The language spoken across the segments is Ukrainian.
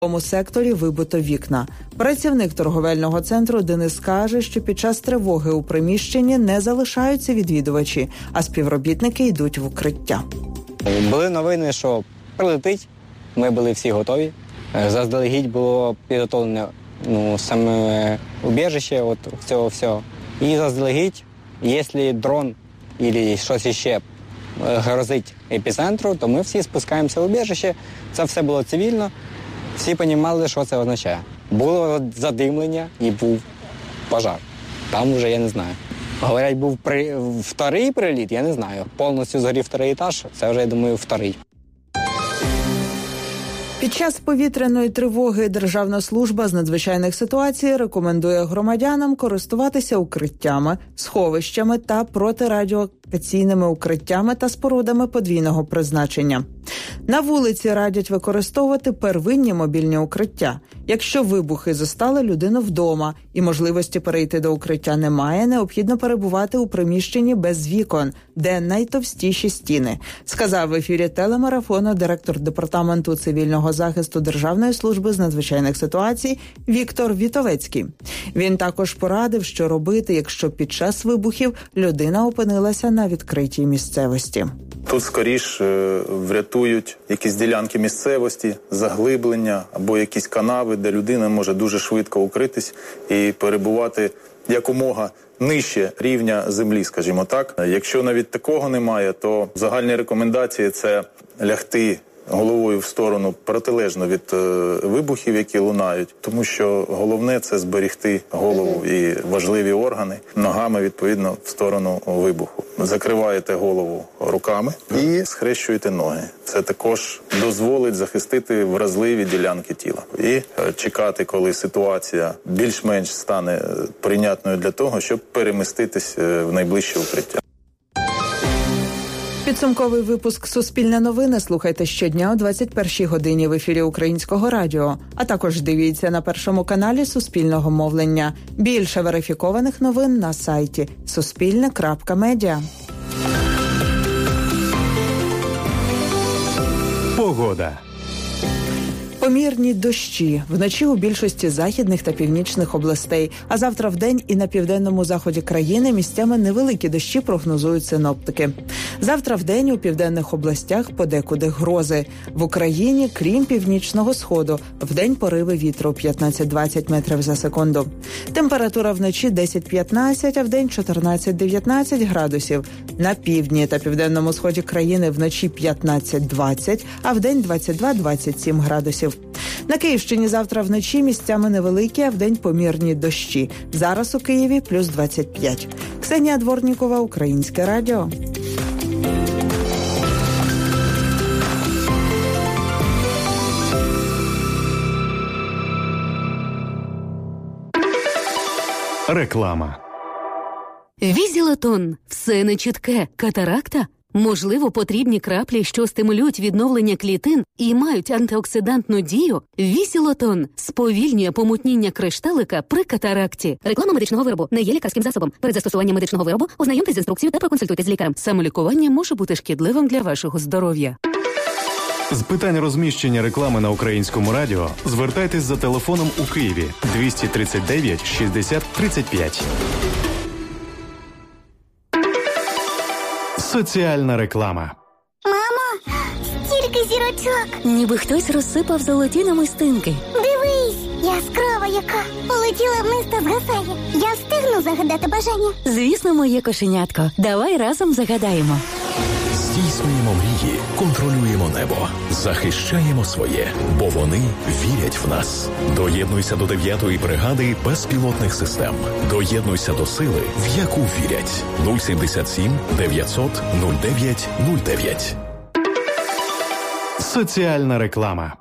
В цьому секторі вибито вікна. Працівник торговельного центру Денис каже, що під час тривоги у приміщенні не залишаються відвідувачі, а співробітники йдуть в укриття. Були новини, що прилетить, ми були всі готові. Заздалегідь було підготовлене саме убіжище от цього всього. І заздалегідь, якщо дрон або щось ще грозить епіцентру, то ми всі спускаємося в убіжище. Це все було цивільно. Всі розуміли, що це означає. Було задимлення і був пожар. Там вже я не знаю. Говорять, був вторий приліт, я не знаю. Повністю згорів вторий етаж, це вже, я думаю, вторий. Під час повітряної тривоги Державна служба з надзвичайних ситуацій рекомендує громадянам користуватися укриттями, сховищами та протирадіолокаційними укриттями та спорудами подвійного призначення. На вулиці радять використовувати первинні мобільні укриття. Якщо вибухи застали людину вдома і можливості перейти до укриття немає, необхідно перебувати у приміщенні без вікон, де найтовстіші стіни, сказав в ефірі телемарафону директор Департаменту цивільного захисту Державної служби з надзвичайних ситуацій Віктор Вітовецький. Він також порадив, що робити, якщо під час вибухів людина опинилася на відкритій місцевості. Тут скоріш врятують якісь ділянки місцевості, заглиблення або якісь канави, де людина може дуже швидко укритись і перебувати якомога нижче рівня землі, скажімо так. Якщо навіть такого немає, то загальні рекомендації – це лягти головою в сторону протилежно від вибухів, які лунають, тому що головне – це зберегти голову і важливі органи ногами, відповідно, в сторону вибуху. Закриваєте голову руками і схрещуєте ноги. Це також дозволить захистити вразливі ділянки тіла. І чекати, коли ситуація більш-менш стане прийнятною для того, щоб переміститись в найближче укриття. Підсумковий випуск «Суспільне новини» слухайте щодня о 21-й годині в ефірі Українського радіо. А також дивіться на Першому каналі Суспільного мовлення. Більше верифікованих новин на сайті suspilne.media. Погода. Помірні дощі. Вночі у більшості західних та північних областей. А завтра вдень і на південному заході країни місцями невеликі дощі прогнозують синоптики. Завтра вдень у південних областях подекуди грози. В Україні, крім північного сходу, вдень пориви вітру 15-20 метрів за секунду. Температура вночі 10-15, а вдень 14-19 градусів. На півдні та південному сході країни вночі 15-20, а вдень 22-27 градусів. На Київщині завтра вночі місцями невеликі, а вдень помірні дощі. Зараз у Києві плюс 25. Ксенія Дворнікова, Українське радіо. Реклама. Візілатон. Все нечітке. Катаракта? Можливо, потрібні краплі, що стимулюють відновлення клітин і мають антиоксидантну дію? Візілатон сповільнює помутніння кришталика при катаракті. Реклама медичного виробу не є лікарським засобом. Перед застосуванням медичного виробу ознайомтесь з інструкцією та проконсультуйтесь з лікарем. Самолікування може бути шкідливим для вашого здоров'я. З питань розміщення реклами на Українському радіо звертайтесь за телефоном у Києві 239 60 35. Соціальна реклама. Мамо, стільки зірочок. Ніби хтось розсипав золоті намистинки. Дивись, яскрава яка. Полетіла вниз та згасає. Я встигну загадати бажання? Звісно, моє кошенятко. Давай разом загадаємо. Здійснюємо мрії, контролюємо небо, захищаємо своє, бо вони вірять в нас. Доєднуйся до 9-ї бригади безпілотних систем. Доєднуйся до сили, в яку вірять. 077 900 09 09. Соціальна реклама.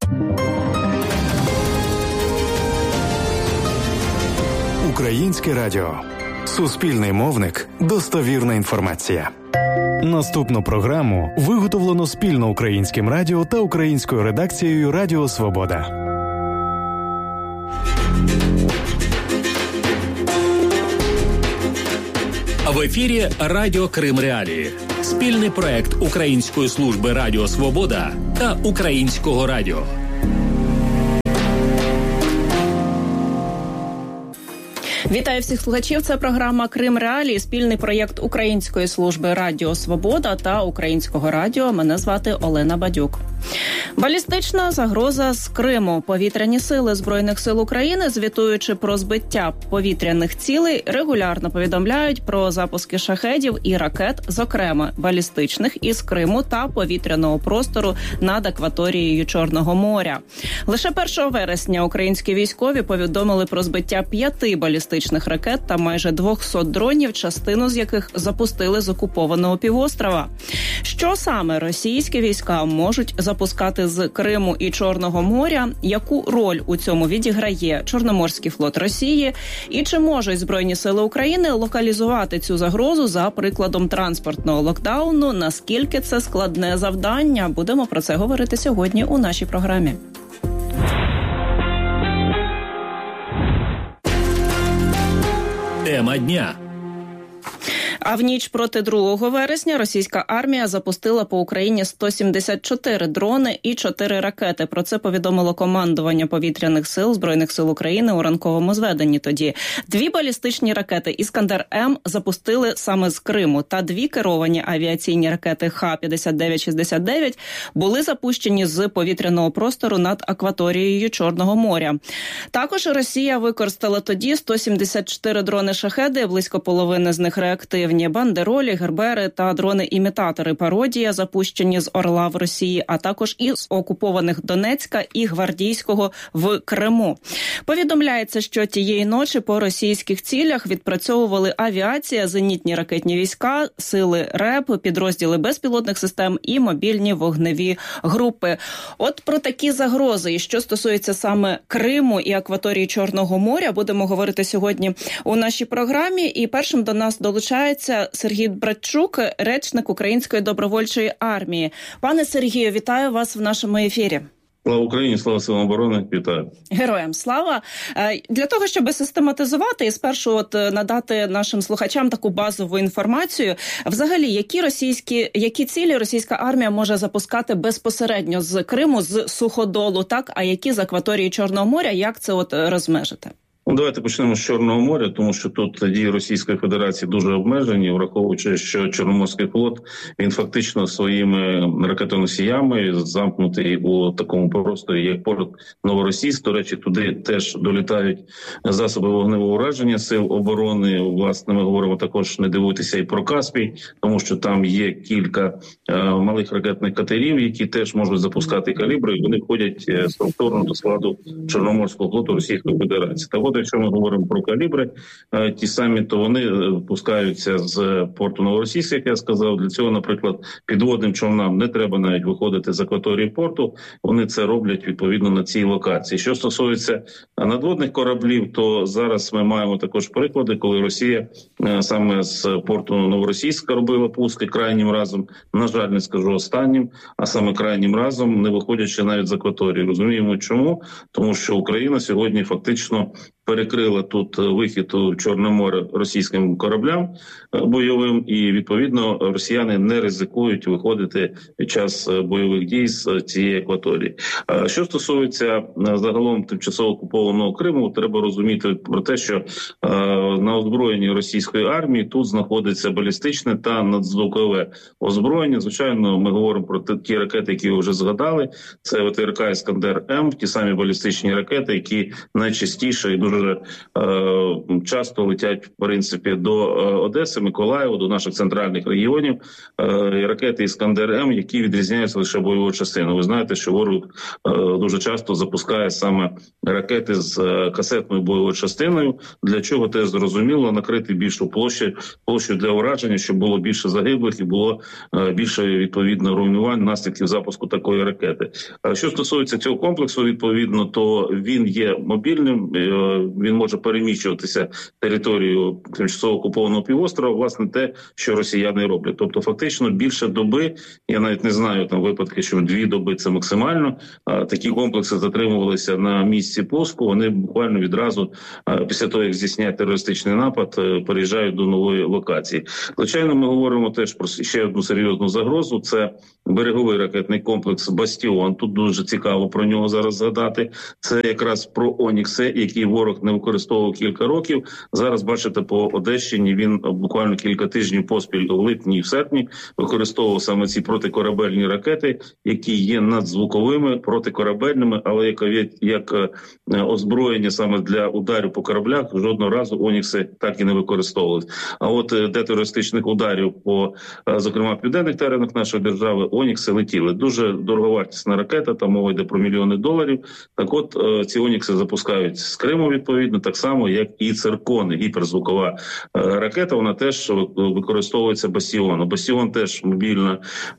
Українське радіо. Суспільний мовник. Достовірна інформація. Наступну програму виготовлено спільно Українським радіо та українською редакцією Радіо Свобода. В ефірі Радіо Крим Реалії. Спільний проект Української служби Радіо Свобода та Українського радіо. Вітаю всіх слухачів. Це програма «Крим Реалії», спільний проєкт Української служби Радіо Свобода та Українського радіо. Мене звати Олена Бадюк. Балістична загроза з Криму. Повітряні сили Збройних сил України, звітуючи про збиття повітряних цілей, регулярно повідомляють про запуски шахедів і ракет, зокрема балістичних, із Криму та повітряного простору над акваторією Чорного моря. Лише 1 вересня українські військові повідомили про збиття 5 балістичних ракет та майже 200 дронів, частину з яких запустили з окупованого півострова. Що саме російські війська можуть запускати з Криму і Чорного моря? Яку роль у цьому відіграє Чорноморський флот Росії? І чи можуть Збройні сили України локалізувати цю загрозу за прикладом транспортного локдауну? Наскільки це складне завдання? Будемо про це говорити сьогодні у нашій програмі. Тема дня. А в ніч проти 2 вересня російська армія запустила по Україні 174 дрони і 4 ракети. Про це повідомило командування повітряних сил Збройних сил України у ранковому зведенні тоді. 2 балістичні ракети «Іскандер-М» запустили саме з Криму, та 2 керовані авіаційні ракети Х-59-69 були запущені з повітряного простору над акваторією Чорного моря. Також Росія використала тоді 174 дрони-шахеди, близько половини з них реактивні. Бандеролі, Гербери та дрони-імітатори «Пародія» запущені з Орла в Росії, а також із окупованих Донецька і Гвардійського в Криму. Повідомляється, що тієї ночі по російських цілях відпрацьовували авіація, зенітні ракетні війська, сили РЕБ, підрозділи безпілотних систем і мобільні вогневі групи. От про такі загрози, і що стосується саме Криму і акваторії Чорного моря, будемо говорити сьогодні у нашій програмі. І першим до нас долучається Сергій Братчук, речник Української добровольчої армії. Пане Сергію, вітаю вас в нашому ефірі. Слава Україні, слава силам оборони, вітаю. Героям слава. Для того, щоб систематизувати і спершу надати нашим слухачам таку базову інформацію, взагалі, які цілі російська армія може запускати безпосередньо з Криму, з суходолу, так, а які з акваторії Чорного моря, як це розмежити? Давайте почнемо з Чорного моря, тому що тут дії Російської Федерації дуже обмежені, враховуючи, що Чорноморський флот, він фактично своїми ракетоносіями замкнутий у такому просторі, як порт Новоросійськ. До речі, туди теж долітають засоби вогневого ураження сил оборони. Власне, ми говоримо також, не дивуйтеся, і про Каспій, тому що там є кілька малих ракетних катерів, які теж можуть запускати калібри, і вони входять структурно до складу Чорноморського флоту Російської Федерації. Якщо ми говоримо про калібри, ті самі, то вони пускаються з порту Новоросійськ, як я сказав. Для цього, наприклад, підводним човнам не треба навіть виходити з акваторії порту. Вони це роблять відповідно на цій локації. Що стосується надводних кораблів, то зараз ми маємо також приклади, коли Росія саме з порту Новоросійська робила пуски крайнім разом, на жаль, не скажу останнім, а саме крайнім разом, не виходячи навіть з акваторії. Розуміємо чому? Тому що Україна сьогодні фактично перекрила тут вихід у Чорне море російським кораблям бойовим, і відповідно росіяни не ризикують виходити під час бойових дій з цієї акваторії. Що стосується загалом тимчасово окупованого Криму, треба розуміти про те, що на озброєнні російської армії тут знаходиться балістичне та надзвукове озброєння. Звичайно, ми говоримо про ті ракети, які ви вже згадали. Це ВТРК «Іскандер-М», ті самі балістичні ракети, які найчастіше і дуже часто летять, в принципі, до Одеси, Миколаєва, до наших центральних регіонів. Ракети «Іскандер-М», які відрізняються лише бойовою частиною. Ви знаєте, що ворог дуже часто запускає саме ракети з касетною бойовою частиною. Для чого, теж зрозуміло, накрити більшу площу для ураження, щоб було більше загиблих і було більше, відповідно, руйнувань, наслідків запуску такої ракети. Що стосується цього комплексу, відповідно, то він є мобільним, він може переміщуватися територією тимчасово окупованого півострова, власне, те, що росіяни роблять. Тобто, фактично, більше доби, я навіть не знаю, там випадки, що 2 доби це максимально, такі комплекси затримувалися на місці пуску, вони буквально відразу, після того, як здійсняють терористичний напад, переїжджають до нової локації. Звичайно, ми говоримо теж про ще одну серйозну загрозу, це береговий ракетний комплекс «Бастіон». Тут дуже цікаво про нього зараз згадати. Це якраз про «Онікси», які ворог ворог не використовував кілька років. Зараз, бачите, по Одещині він буквально кілька тижнів поспіль у липні і в серпні використовував саме ці протикорабельні ракети, які є надзвуковими, протикорабельними, але як озброєння саме для ударів по кораблях жодного разу «Онікси» так і не використовувалися. А от де терористичних ударів по, зокрема, південних теренах нашої держави, «Онікси» летіли. Дуже дороговартісна ракета, там мова йде про мільйони доларів. Так от, ці «Онікси» запускають з Криму, відповідно, так само, як і «Циркони», гіперзвукова ракета, вона теж використовується «Бастіон». «Бастіон» теж мобільна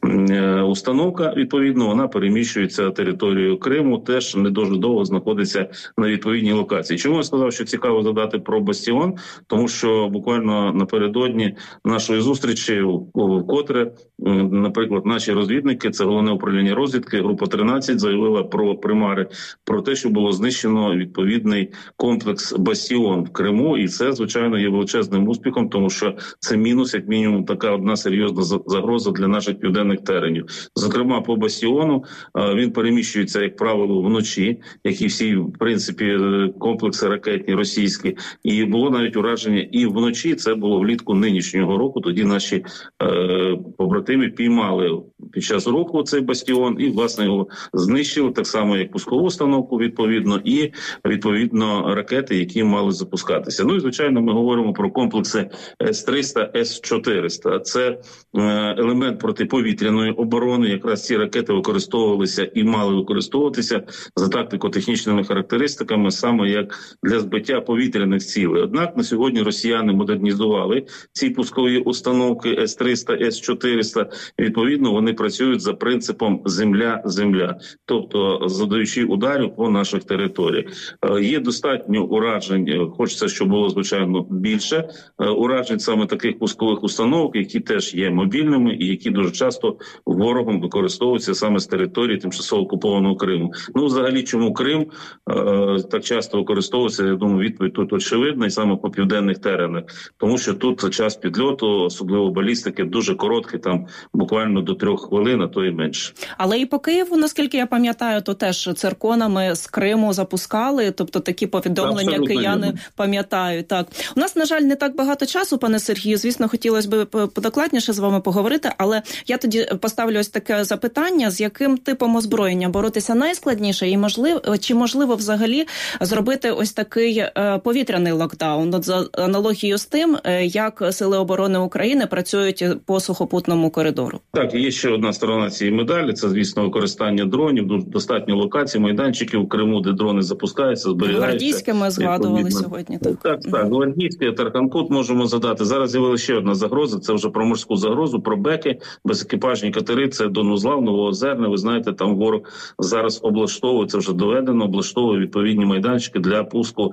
установка, відповідно, вона переміщується територією Криму, теж не дуже довго знаходиться на відповідній локації. Чому я сказав, що цікаво задати про «Бастіон»? Тому що буквально напередодні нашої зустрічі вкотре, наприклад, наші розвідники, це Головне управління розвідки, група 13, заявила про примари, про те, що було знищено відповідний комплекс «Бастіон» в Криму, і це, звичайно, є величезним успіхом, тому що це мінус, як мінімум, така одна серйозна загроза для наших південних теренів. Зокрема, по «Бастіону» він переміщується, як правило, вночі, як і всі, в принципі, комплекси ракетні російські, і було навіть ураження і вночі, це було влітку нинішнього року, тоді наші побратими піймали під час руху цей «Бастіон» і, власне, його знищили, так само, як пускову установку, відповідно, і, відповідно, ракети, які мали запускатися. Ну і, звичайно, ми говоримо про комплекси С-300, С-400. Це елемент протиповітряної оборони. Якраз ці ракети використовувалися і мали використовуватися за тактико-технічними характеристиками, саме як для збиття повітряних цілей. Однак на сьогодні росіяни модернізували ці пускові установки С-300, С-400. Відповідно, вони працюють за принципом земля-земля, тобто завдаючи ударів по наших територіях. Є достатньо уражень, хочеться, щоб було, звичайно, більше уражень саме таких пускових установок, які теж є мобільними і які дуже часто ворогом використовуються саме з території тимчасово окупованого Криму. Ну, взагалі, чому Крим так часто використовується, я думаю, відповідь тут очевидна, і саме по південних теренах. Тому що тут час підльоту, особливо балістики, дуже короткий, там буквально до 3 хвилин, а то і менше. Але і по Києву, наскільки я пам'ятаю, то теж «Цирконами» з Криму запускали, тобто такі повідомлення абсолютно кияни пам'ятають. Так. У нас, на жаль, не так багато часу, пане Сергію, звісно, хотілося б подокладніше з вами поговорити, але я тоді поставлю ось таке запитання, з яким типом озброєння боротися найскладніше і чи можливо взагалі зробити ось такий повітряний локдаун, от за аналогією з тим, як Сили оборони України працюють по сухопутному коридору? Так, є ще одна сторона цієї медалі, це, звісно, використання дронів, достатньо локацій, майданчиків у Криму, де дрони запускаються, зберігаються. Гвардійське ми згадували сьогодні. Так, Гвардійське, Тарханкут можемо задати. Зараз з'явилася ще одна загроза, це вже про морську загрозу, про беки, безекіпажні катери, це Донузлав, Новоозерне, ви знаєте, там ворог зараз облаштовує, це вже доведено, облаштовує відповідні майданчики для пуску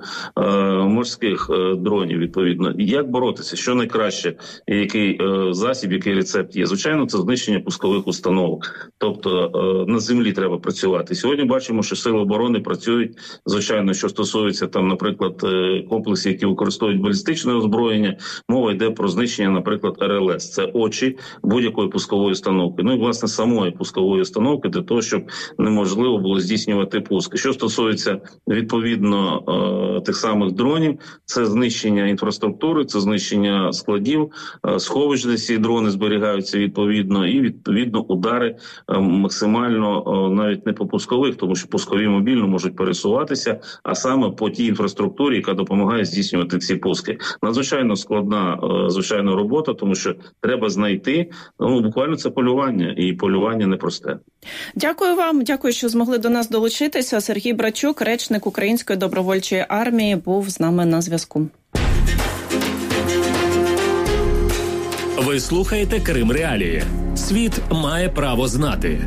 морських дронів, відповідно. Як боротися? Що найкраще? Який засіб, який рецепт є? Звичайно, це знищення пускових установок. Тобто на землі треба працювати. Сьогодні бачимо, що Сили оборони працюють, звичайно, що стосується там, наприклад, комплексів, які використовують балістичне озброєння. Мова йде про знищення, наприклад, РЛС. Це очі будь-якої пускової установки. Ну і, власне, самої пускової установки для того, щоб неможливо було здійснювати пуск. Що стосується, відповідно, тих самих дронів, це знищення інфраструктури, це знищення складів, сховищ, де ці дрони зберігаються, відповідно, і, відповідно, удари максимально навіть не по пускових, тому що пускові мобільно можуть пересуватися, а саме по тій інфраструктурі, яка допомагає здійснювати ці пуски. Надзвичайно складна, звичайно, робота, тому що треба знайти, буквально це полювання, і полювання непросте. Дякую вам, дякую, що змогли до нас долучитися. Сергій Брачук, речник Української добровольчої армії, був з нами на зв'язку. Ви слухаєте Крим Реалії. Світ має право знати.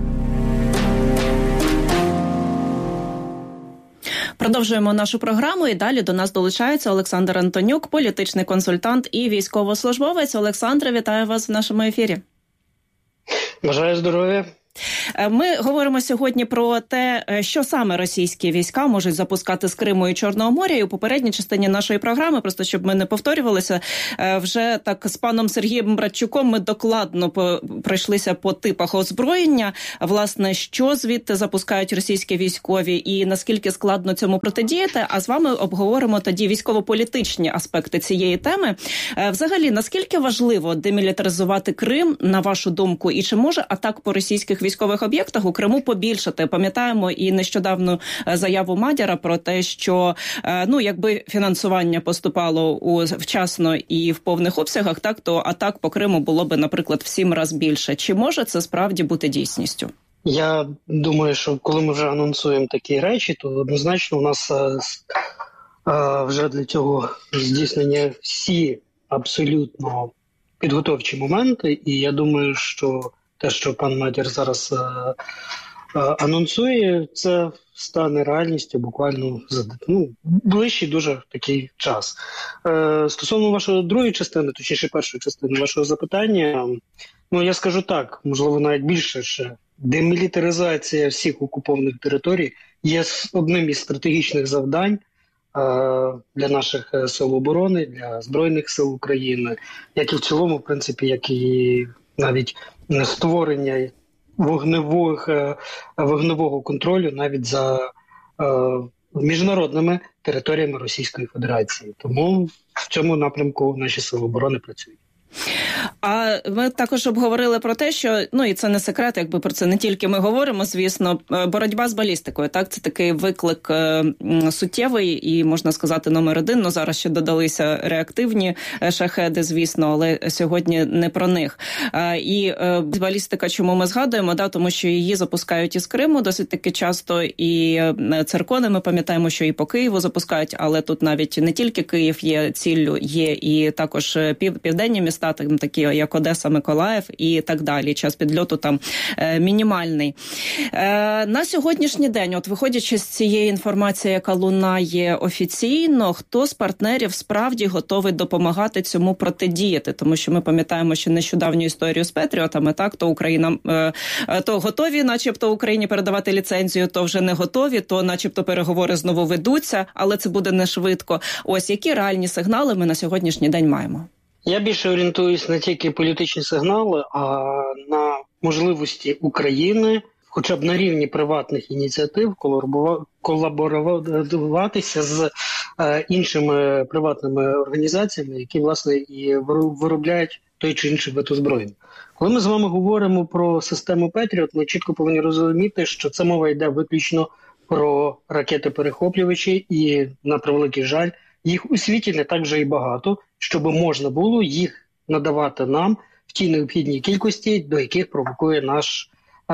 Продовжуємо нашу програму і далі до нас долучається Олександр Антонюк, політичний консультант і військовослужбовець. Олександре, вітаю вас в нашому ефірі. Бажаю здоров'я. Ми говоримо сьогодні про те, що саме російські війська можуть запускати з Криму і Чорного моря. І у попередній частині нашої програми, просто щоб ми не повторювалися, вже так з паном Сергієм Братчуком ми докладно пройшлися по типах озброєння. Власне, що звідти запускають російські військові і наскільки складно цьому протидіяти. А з вами обговоримо тоді військово-політичні аспекти цієї теми. Взагалі, наскільки важливо демілітаризувати Крим, на вашу думку, і чи може атак по російських військових об'єктах у Криму побільшати? Пам'ятаємо і нещодавну заяву Мадяра про те, що якби фінансування поступало вчасно і в повних обсягах, так то атак по Криму було би, наприклад, в 7 разів більше. Чи може це справді бути дійсністю? Я думаю, що коли ми вже анонсуємо такі речі, то однозначно у нас вже для цього здійснені всі абсолютно підготовчі моменти. І я думаю, що те, що пан Мадяр зараз анонсує, це стане реальністю буквально за ближчий дуже такий час. Стосовно вашої другої частини, точніше першої частини вашого запитання, я скажу так, можливо навіть більше ще. Демілітаризація всіх окупованих територій є одним із стратегічних завдань для наших сил оборони, для Збройних сил України, як і в цілому, в принципі, як і навіть створення вогневого контролю навіть за міжнародними територіями Російської Федерації. Тому в цьому напрямку наші сили оборони працюють. А ми також обговорили про те, що, і це не секрет, якби про це не тільки ми говоримо, звісно, боротьба з балістикою, так, це такий виклик суттєвий і, можна сказати, номер 1, зараз ще додалися реактивні шахеди, звісно, але сьогодні не про них. І балістика, чому ми згадуємо, тому що її запускають із Криму досить таки часто, і циркони, ми пам'ятаємо, що і по Києву запускають, але тут навіть не тільки Київ є ціллю, є і також південні міста, такі як Одеса, Миколаїв і так далі. Час підльоту там мінімальний. На сьогоднішній день, виходячи з цієї інформації, яка лунає офіційно, хто з партнерів справді готовий допомагати цьому протидіяти? Тому що ми пам'ятаємо, що нещодавню історію з Петріотами, так, то Україна, то готові, начебто, Україні передавати ліцензію, то вже не готові, то начебто переговори знову ведуться, але це буде не швидко. Ось які реальні сигнали ми на сьогоднішній день маємо? Я більше орієнтуюсь не тільки політичні сигнали, а на можливості України, хоча б на рівні приватних ініціатив, колаборуватися з іншими приватними організаціями, які, власне, і виробляють той чи інший вид озброєння. Коли ми з вами говоримо про систему Петріот, ми чітко повинні розуміти, що це мова йде виключно про ракети-перехоплювачі, і, на превеликий жаль, їх у світі не так вже і багато, щоб можна було їх надавати нам в тій необхідній кількості, до яких провокує наш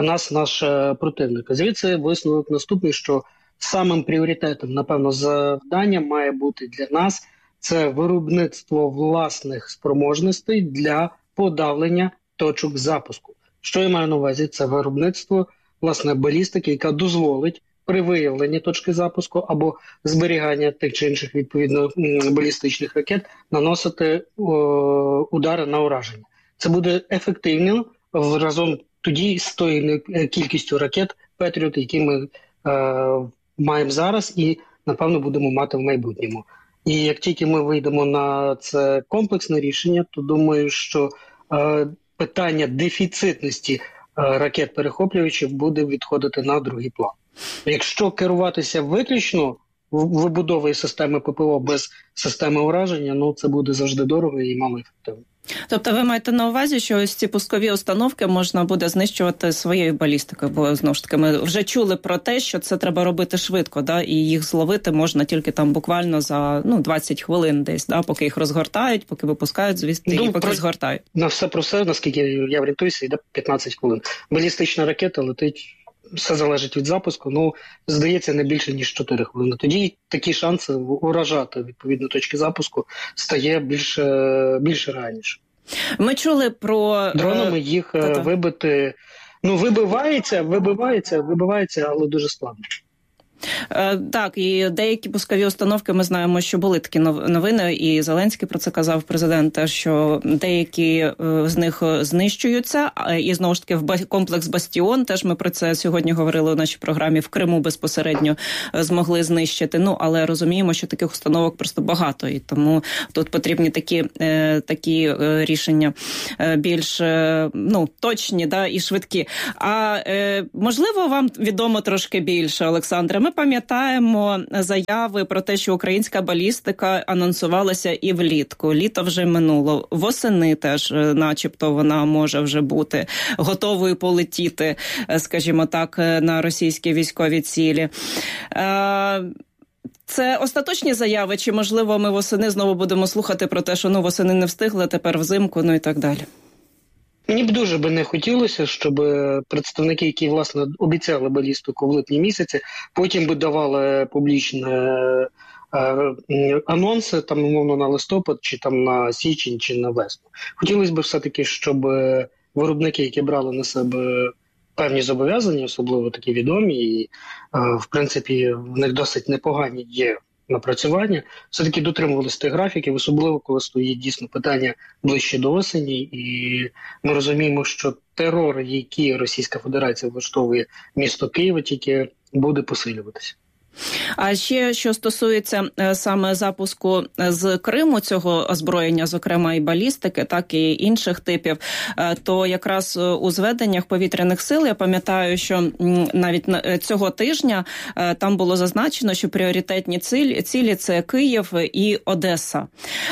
противник. Звідси висновок наступний, що самим пріоритетом, напевно, завдання має бути для нас це виробництво власних спроможностей для подавлення точок запуску. Що я маю на увазі? Це виробництво, власне, балістики, яка дозволить при виявленні точки запуску або зберігання тих чи інших, відповідно, балістичних ракет наносити удари на ураження. Це буде ефективно разом тоді з тою кількістю ракет Петріот, які ми маємо зараз і, напевно, будемо мати в майбутньому. І як тільки ми вийдемо на це комплексне рішення, то думаю, що питання дефіцитності ракет-перехоплювачів буде відходити на другий план. Якщо керуватися виключно вибудовою системи ППО без системи ураження, це буде завжди дорого і мало ефективно. Тобто ви маєте на увазі, що ось ці пускові установки можна буде знищувати своєю балістикою, бо, знову ж таки, ми вже чули про те, що це треба робити швидко, і їх зловити можна тільки там буквально за 20 хвилин десь, поки їх розгортають, поки випускають звідти і поки згортають. На все про все, наскільки я орієнтуюся, йде 15 хвилин. Балістична ракета летить, все залежить від запуску, здається, не більше, ніж 4 хвилини. Тоді такі шанси уражати, відповідно, точки запуску стає більше реальніше. Ми чули про... Дронами їх вибити... вибивається, але дуже складно. Так, і деякі пускові установки, ми знаємо, що були такі новини, і Зеленський про це казав, президент, що деякі з них знищуються, і знову ж таки комплекс «Бастіон», теж ми про це сьогодні говорили у нашій програмі, в Криму безпосередньо змогли знищити. Але розуміємо, що таких установок просто багато, і тому тут потрібні такі рішення більш точні, і швидкі. А можливо, вам відомо трошки більше, Олександре. Ми пам'ятаємо заяви про те, що українська балістика анонсувалася і влітку. Літо вже минуло. Восени теж, начебто, вона може вже бути готовою полетіти, скажімо так, на російські військові цілі. Це остаточні заяви, чи, можливо, ми восени знову будемо слухати про те, що восени не встигли, тепер взимку, і так далі? Мені б дуже не хотілося, щоб представники, які, власне, обіцяли балістику в липні місяці, потім би давали публічні анонси, умовно, на листопад, чи на січень, чи на весну. Хотілося б все-таки, щоб виробники, які брали на себе певні зобов'язання, особливо такі відомі, і, в принципі, в них досить непогані є напрацювання, все-таки дотримувалися тих графіків, особливо коли стоїть дійсно питання ближче до осені, і ми розуміємо, що терор, який Російська Федерація влаштовує місто Києва, тільки буде посилюватися. А ще, що стосується саме запуску з Криму цього озброєння, зокрема і балістики, так і інших типів, то якраз у зведеннях повітряних сил, я пам'ятаю, що навіть цього тижня там було зазначено, що пріоритетні цілі – це Київ і Одеса.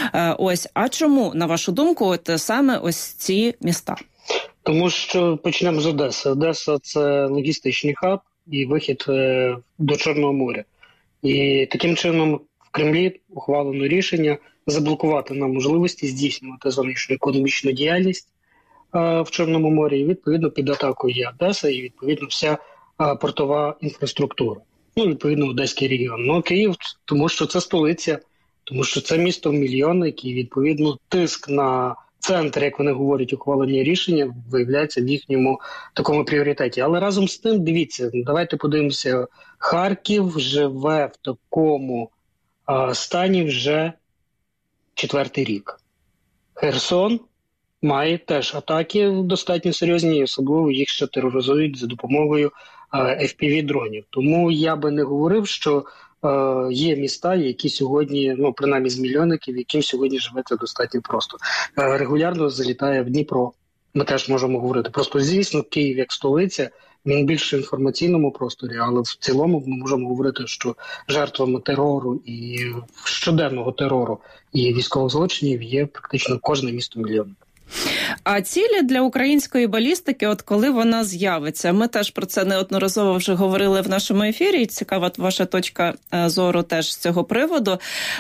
А чому, на вашу думку, саме ось ці міста? Тому що почнемо з Одеси. Одеса – це логістичний хаб і вихід до Чорного моря. І таким чином в Кремлі ухвалено рішення заблокувати нам можливості здійснювати зовнішню економічну діяльність в Чорному морі. І, відповідно, під атакою є Одеса і, відповідно, вся портова інфраструктура. Відповідно, Одеський регіон. Київ, тому що це столиця, тому що це місто-мільйонник і, відповідно, тиск на центр, як вони говорять, ухвалення рішення, виявляється в їхньому такому пріоритеті. Але разом з тим, дивіться, давайте подивимося, Харків живе в такому стані вже 4-й рік. Херсон має теж атаки достатньо серйозні, особливо їх ще тероризують за допомогою FPV-дронів. Тому я би не говорив, що є міста, які сьогодні, принаймні з мільйонників, яким сьогодні живеться достатньо просто. Регулярно залітає в Дніпро. Ми теж можемо говорити. Просто, звісно, Київ як столиця, він більше в інформаційному просторі, але в цілому ми можемо говорити, що жертвами терору і щоденного терору і військових злочинів є практично кожне місто-мільйонник. А цілі для української балістики, коли вона з'явиться? Ми теж про це неодноразово вже говорили в нашому ефірі. Цікава ваша точка зору теж з цього приводу.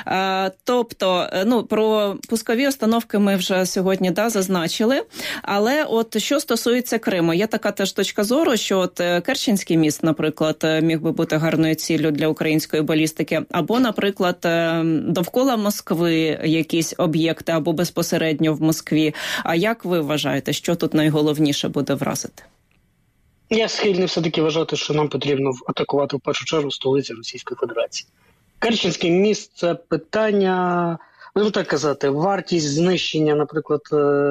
Тобто, про пускові установки ми вже сьогодні зазначили. Але що стосується Криму, є така теж точка зору, що Керченський міст, наприклад, міг би бути гарною ціллю для української балістики. Або, наприклад, довкола Москви якісь об'єкти, або безпосередньо в Москві. А як ви вважаєте, що тут найголовніше буде вразити? Я схильний все-таки вважати, що нам потрібно атакувати в першу чергу столицю Російської Федерації. Керченський міст – це питання, будемо так казати, вартість знищення, наприклад,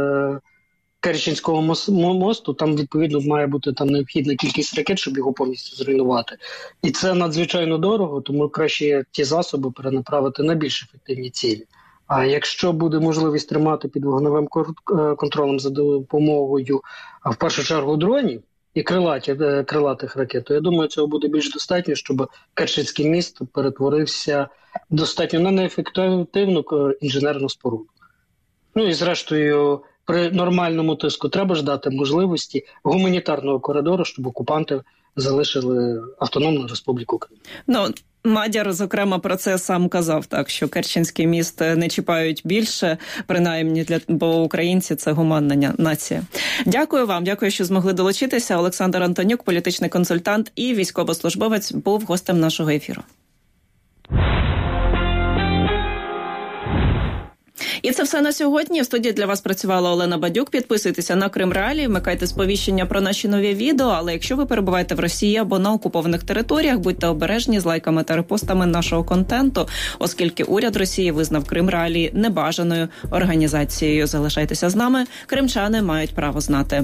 Керченського мосту, там, відповідно, має бути необхідна кількість ракет, щоб його повністю зруйнувати. І це надзвичайно дорого, тому краще ті засоби перенаправити на більш ефективні цілі. А якщо буде можливість тримати під вогневим контролем за допомогою, в першу чергу, дронів і крилатих ракет, то я думаю, цього буде більш достатньо, щоб Керченський міст перетворився достатньо на неефективну інженерну споруду. І зрештою, при нормальному тиску треба ж дати можливості гуманітарного коридору, щоб окупанти залишили Автономну Республіку Крим. Мадяр, зокрема, про це сам казав, що Керченський міст не чіпають більше, принаймні, бо українці – це гуманна нація. Дякую вам, дякую, що змогли долучитися. Олександр Антонюк, політичний консультант і військовослужбовець, був гостем нашого ефіру. І це все на сьогодні. В студії для вас працювала Олена Бадюк. Підписуйтеся на Крим Реалії, вмикайте сповіщення про наші нові відео. Але якщо ви перебуваєте в Росії або на окупованих територіях, будьте обережні з лайками та репостами нашого контенту, оскільки уряд Росії визнав Крим Реалії небажаною організацією. Залишайтеся з нами. Кримчани мають право знати.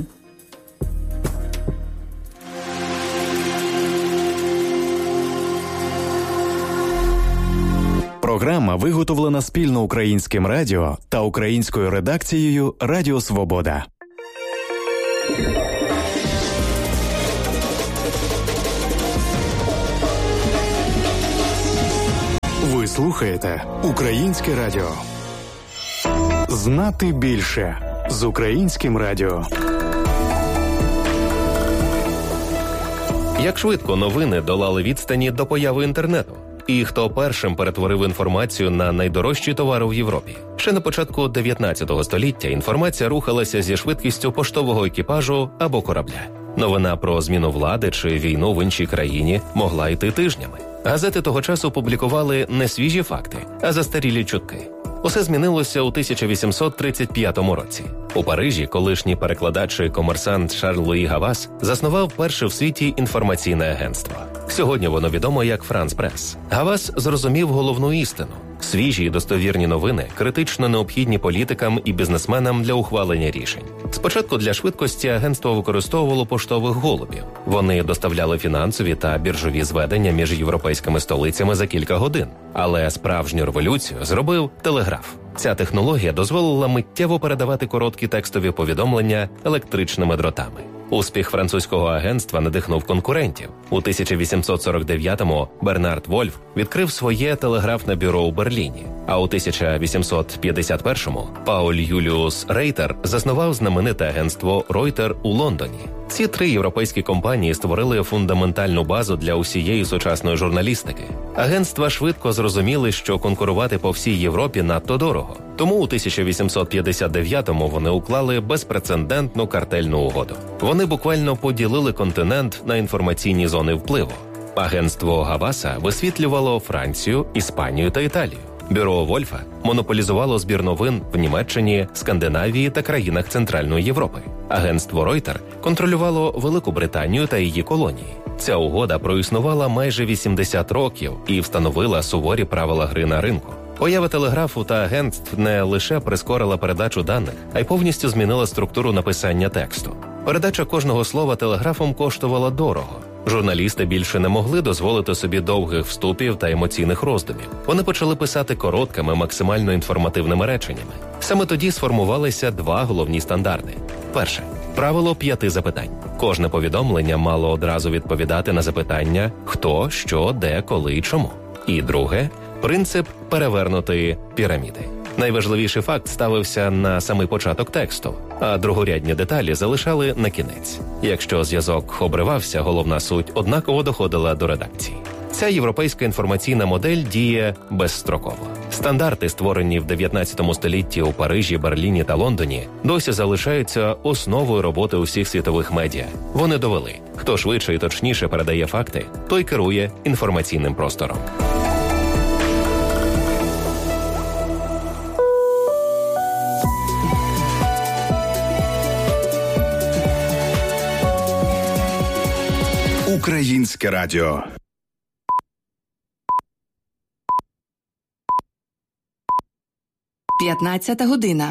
Програма виготовлена спільно Українським радіо та українською редакцією Радіо Свобода. Ви слухаєте Українське радіо. Знати більше з Українським радіо. Як швидко новини долали відстані до появи інтернету? І хто першим перетворив інформацію на найдорожчі товари в Європі? Ще на початку 19 століття інформація рухалася зі швидкістю поштового екіпажу або корабля. Новина про зміну влади чи війну в іншій країні могла йти тижнями. Газети того часу публікували не свіжі факти, а застарілі чутки. Усе змінилося у 1835 році. У Парижі колишній перекладач і комерсант Шарль-Луї Гавас заснував перше в світі інформаційне агентство. Сьогодні воно відомо як Франс Прес. Гавас зрозумів головну істину. Свіжі і достовірні новини критично необхідні політикам і бізнесменам для ухвалення рішень. Спочатку для швидкості агентство використовувало поштових голубів. Вони доставляли фінансові та біржові зведення між європейськими столицями за кілька годин. Але справжню революцію зробив телеграф. Ця технологія дозволила миттєво передавати короткі текстові повідомлення електричними дротами. Успіх французького агентства надихнув конкурентів. У 1849-му Бернард Вольф відкрив своє телеграфне бюро у Берліні, а у 1851-му Пауль Юліус Рейтер заснував знамените агентство Ройтер у Лондоні. Ці три європейські компанії створили фундаментальну базу для усієї сучасної журналістики. Агентства швидко зрозуміли, що конкурувати по всій Європі надто дорого. Тому у 1859-му вони уклали безпрецедентну картельну угоду. Вони буквально поділили континент на інформаційні зони впливу. Агентство Гаваса висвітлювало Францію, Іспанію та Італію. Бюро Вольфа монополізувало збір новин в Німеччині, Скандинавії та країнах Центральної Європи. Агентство Ройтер контролювало Велику Британію та її колонії. Ця угода проіснувала майже 80 років і встановила суворі правила гри на ринку. Поява телеграфу та агентств не лише прискорила передачу даних, а й повністю змінила структуру написання тексту. Передача кожного слова телеграфом коштувала дорого. Журналісти більше не могли дозволити собі довгих вступів та емоційних роздумів. Вони почали писати короткими, максимально інформативними реченнями. Саме тоді сформувалися два головні стандарти. Перше – правило 5 запитань. Кожне повідомлення мало одразу відповідати на запитання «хто», «що», «де», «коли» і «чому». І друге – принцип перевернутої піраміди. Найважливіший факт ставився на самий початок тексту, а другорядні деталі залишали на кінець. Якщо зв'язок обривався, головна суть однаково доходила до редакції. Ця європейська інформаційна модель діє безстроково. Стандарти, створені в 19 столітті у Парижі, Берліні та Лондоні, досі залишаються основою роботи усіх світових медіа. Вони довели, хто швидше і точніше передає факти, той керує інформаційним простором. Українське радіо. П'ятнадцята година.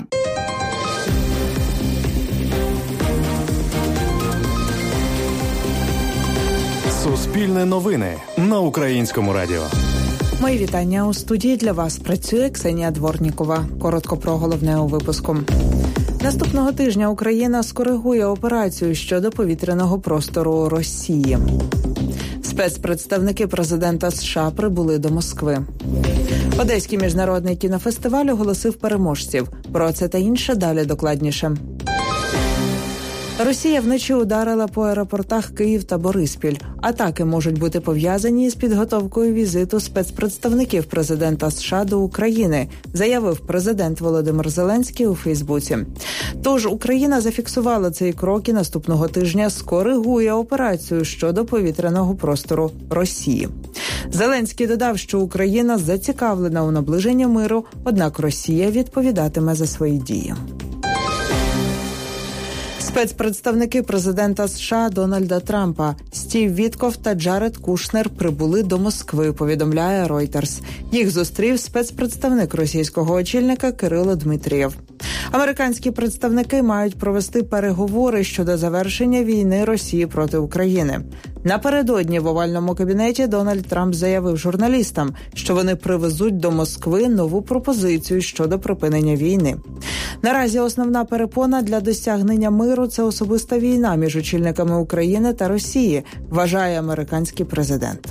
Суспільне новини на Українському радіо. Мої вітання. У студії для вас працює Ксенія Дворнікова. Коротко про головне у випуску. Наступного тижня Україна скоригує операцію щодо повітряного простору Росії. Спецпредставники президента США прибули до Москви. Одеський міжнародний кінофестиваль оголосив переможців. Про це та інше далі докладніше. Росія вночі ударила по аеропортах Київ та Бориспіль. Атаки можуть бути пов'язані з підготовкою візиту спецпредставників президента США до України, заявив президент Володимир Зеленський у Фейсбуці. Тож Україна зафіксувала цей крок і наступного тижня скоригує операцію щодо повітряного простору Росії. Зеленський додав, що Україна зацікавлена у наближенні миру, однак Росія відповідатиме за свої дії. Спецпредставники президента США Дональда Трампа Стів Вітков та Джаред Кушнер прибули до Москви, повідомляє Reuters. Їх зустрів спецпредставник російського очільника Кирило Дмитрієв. Американські представники мають провести переговори щодо завершення війни Росії проти України. Напередодні в овальному кабінеті Дональд Трамп заявив журналістам, що вони привезуть до Москви нову пропозицію щодо припинення війни. Наразі основна перепона для досягнення миру – це особиста війна між очільниками України та Росії, вважає американський президент.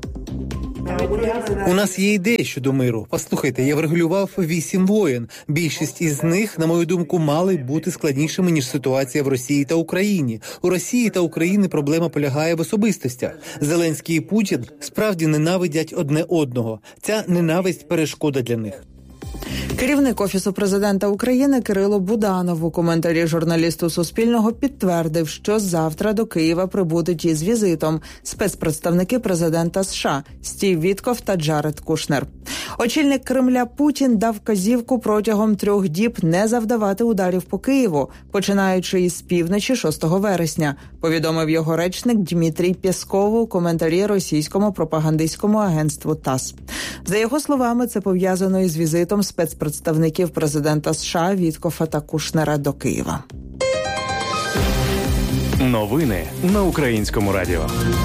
У нас є ідеї щодо миру. Послухайте, я врегулював 8 воєн. Більшість із них, на мою думку, мали бути складнішими, ніж ситуація в Росії та Україні. У Росії та Україні проблема полягає в особистостях. Зеленський і Путін справді ненавидять одне одного. Ця ненависть – перешкода для них. Керівник Офісу президента України Кирило Буданов у коментарі журналісту Суспільного підтвердив, що завтра до Києва прибудуть із візитом спецпредставники президента США Стів Вітков та Джаред Кушнер. Очільник Кремля Путін дав вказівку протягом 3 діб не завдавати ударів по Києву, починаючи із півночі 6 вересня, повідомив його речник Дмитрій Пєсков у коментарі російському пропагандистському агентству ТАСС. За його словами, це пов'язано із візитом спецпредставників президента США Віткофа та Кушнера до Києва. Новини на Українському радіо.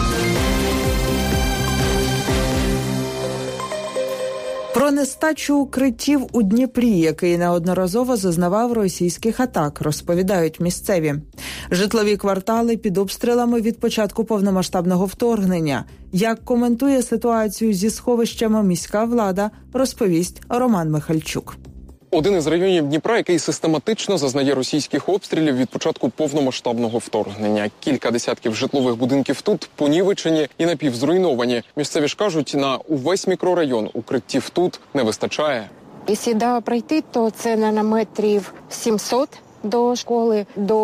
Про нестачу укриттів у Дніпрі, який неодноразово зазнавав російських атак, розповідають місцеві. Житлові квартали під обстрілами від початку повномасштабного вторгнення. Як коментує ситуацію зі сховищами міська влада, розповість Роман Михальчук. Один із районів Дніпра, який систематично зазнає російських обстрілів від початку повномасштабного вторгнення. Кілька десятків житлових будинків тут понівечені і напівзруйновані. Місцеві ж кажуть, на увесь мікрорайон укриттів тут не вистачає. Якщо пройти, то це на метрів 700 до школи,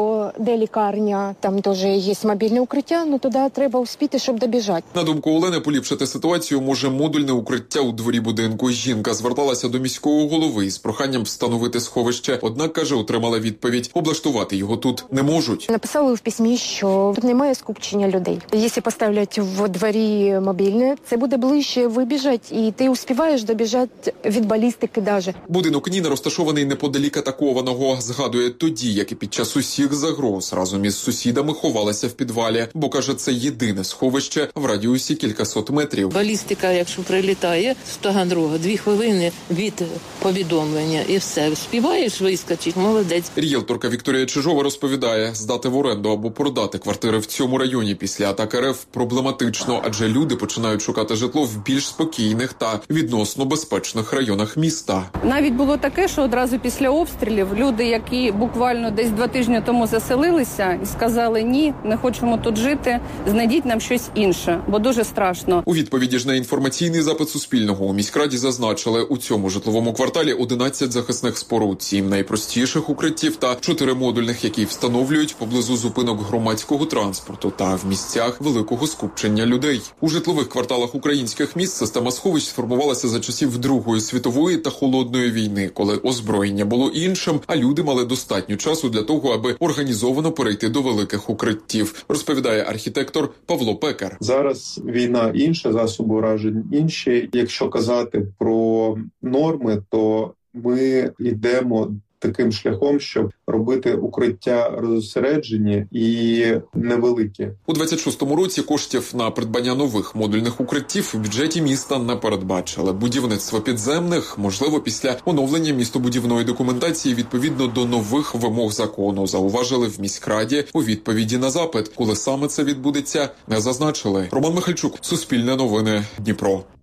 де лікарня, там теж є мобільне укриття, туди треба успіти, щоб добіжати. На думку Олени, поліпшити ситуацію може модульне укриття у дворі будинку. Жінка зверталася до міського голови із проханням встановити сховище, однак, каже, отримала відповідь, облаштувати його тут не можуть. Написали в письмі, що тут немає скупчення людей. Якщо поставлять в дворі мобільне, це буде ближче вибіжать, і ти успіваєш добіжати від балістики даже. Будинок Ніни розташований неподалік атакованого, згадує тоді, як і під час усіх загроз разом із сусідами ховалася в підвалі, бо, каже, це єдине сховище в радіусі кількасот метрів. Балістика, якщо прилітає з Таганрога, 2 хвилини від повідомлення і все. Співаєш, вискочить, молодець. Ріелторка Вікторія Чижова розповідає, здати в оренду або продати квартири в цьому районі після атак РФ проблематично, адже люди починають шукати житло в більш спокійних та відносно безпечних районах міста. Навіть було таке, що одразу після обстрілів люди, які буквально десь 2 тижні тому заселилися і сказали: ні, не хочемо тут жити, знайдіть нам щось інше, бо дуже страшно. У відповіді ж на інформаційний запит Суспільного у міськраді зазначили, у цьому житловому кварталі 11 захисних споруд, 7 найпростіших укриттів та 4 модульних, які встановлюють поблизу зупинок громадського транспорту та в місцях великого скупчення людей. У житлових кварталах українських міст система сховищ сформувалася за часів Другої світової та Холодної війни, коли озброєння було іншим, а люди мали достатньо часу для того, аби організовано перейти до великих укриттів, розповідає архітектор Павло Пекар. Зараз війна інша, засоби уражень інші. Якщо казати про норми, то ми йдемо таким шляхом, щоб робити укриття розосереджені і невеликі. У 26-му році коштів на придбання нових модульних укриттів у бюджеті міста не передбачили. Будівництво підземних можливо після оновлення містобудівної документації відповідно до нових вимог закону, зауважили в міськраді у відповіді на запит. Коли саме це відбудеться, не зазначили. Роман Михальчук, Суспільне новини, Дніпро.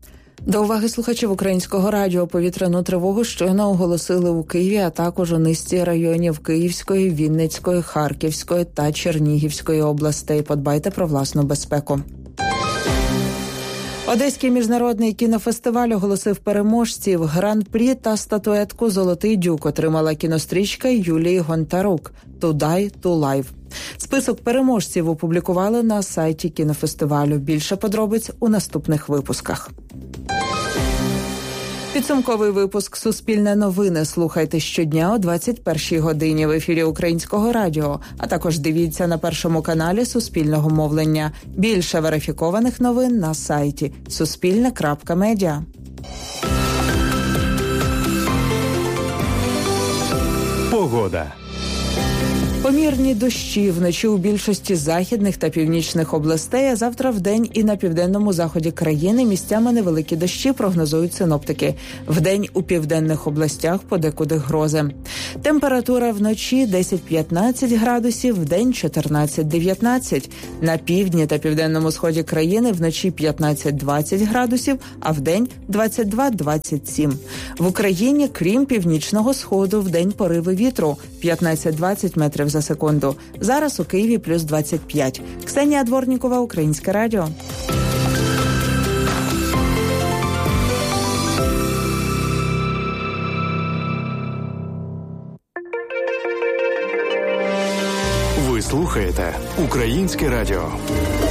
До уваги слухачів Українського радіо. Повітряну тривогу щойно оголосили у Києві, а також у низці районів Київської, Вінницької, Харківської та Чернігівської областей. Подбайте про власну безпеку. Одеський міжнародний кінофестиваль оголосив переможців. Гран-прі та статуетку «Золотий дюк» отримала кінострічка Юлії Гонтарук «To Die to Live». Список переможців опублікували на сайті кінофестивалю. Більше подробиць у наступних випусках. Підсумковий випуск «Суспільне новини» слухайте щодня о 21-й годині в ефірі Українського радіо, а також дивіться на Першому каналі Суспільного мовлення. Більше верифікованих новин на сайті suspilne.media. Погода. Помірні дощі вночі у більшості західних та північних областей, а завтра вдень і на південному заході країни місцями невеликі дощі прогнозують синоптики. Вдень у південних областях подекуди грози. Температура вночі 10-15 градусів, вдень 14-19. На півдні та південному сході країни вночі 15-20 градусів, а вдень 22-27. В Україні, крім північного сходу, вдень пориви вітру 15-20 метрів за секунду. Зараз у Києві плюс 25. Ксенія Дворнікова, Українське радіо. Ви слухаєте Українське радіо.